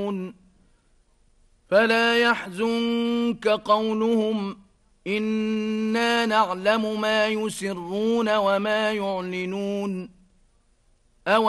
فلا يحزنك قولهم إنا نعلم ما يسرون وما يعلنون